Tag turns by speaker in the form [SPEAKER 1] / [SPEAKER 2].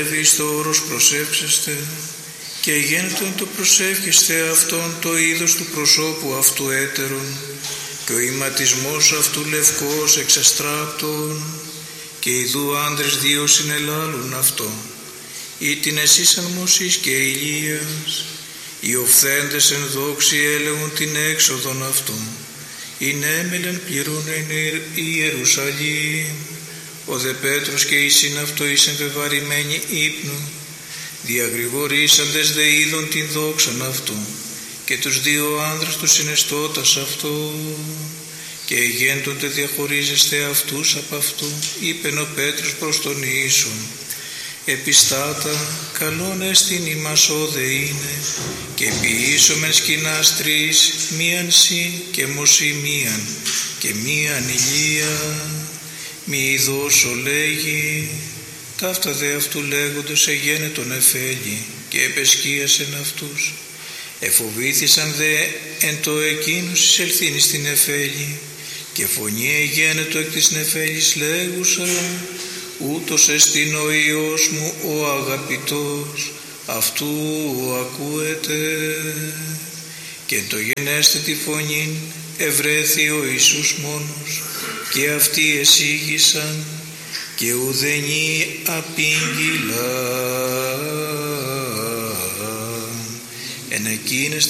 [SPEAKER 1] στο όρος προσεύξεστε και γένετον το προσεύχεστε αυτόν το είδος του προσώπου αυτού έτερον και ο ηματισμός αυτού λευκός εξαστράπτων και ιδού άντρες δύο συνελάλουν αυτό ή την εσείς αν Μωσής και Ηλίας οι οφθέντες εν δόξη έλεγουν την έξοδον αυτού ειν έμελεν πληρούν εν Ιερουσαλήμ ο δε Πέτρος και η συναυτό εις εμβεβαρημένοι ύπνου διαγρηγορήσαντες δε είδων την δόξαν αυτού και τους δύο άνδρας τους συναισθώτας αυτό και γέντονται διαχωρίζεστε αυτούς απ' αυτού είπεν ο Πέτρος προς τον Ιησούν επιστάτα καλόν εστιν ημάς όδε είναι και ποιήσομεν σκηνάς τρεις μίαν σύ και Μωσή μίαν και μίαν Ηλία μη δώσω λέγει ταύτα δε αυτού λέγοντος εγένετον εφέλη και επεσκίασεν αυτούς εφοβήθησαν δε εν το εκείνους εισελθήν στην εφέλη και φωνή εγένετο εκ της νεφέλης λέγουσα ούτως εστιν ο Υιός μου ο αγαπητός αυτού ακούετε και εν το γενέστε τη φωνήν ευρέθη ο Ιησούς μόνος και αυτοί εσύγησαν και ουδενή απήγγειλαν εν εκείνες